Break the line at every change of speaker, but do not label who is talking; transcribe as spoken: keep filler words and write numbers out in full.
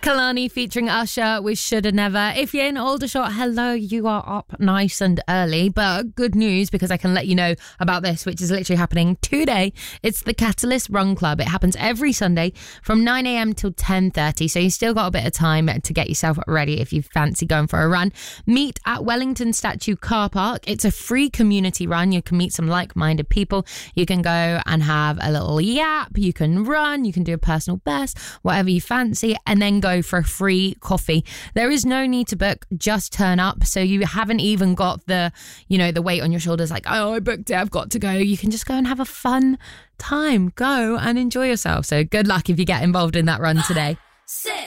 Kehlani featuring Usher with Shoulda Never. If you're in Aldershot, hello, you are up nice and early. But good news, because I can let you know about this, which is literally happening today. It's the Catalyst Run Club. It happens every Sunday from nine a.m. till ten thirty. So you still got a bit of time to get yourself ready if you fancy going for a run. Meet at Wellington Statue Car Park. It's a free community run. You can meet some like-minded people. You can go and have a little yap. You can run. You can do a personal best, whatever you fancy, and then go for a free coffee. There is no need to book, just turn up. So you haven't even got the, you know, the weight on your shoulders like, oh, I booked it, I've got to go. You can just go and have a fun time. Go and enjoy yourself. So good luck if you get involved in that run today.
Six.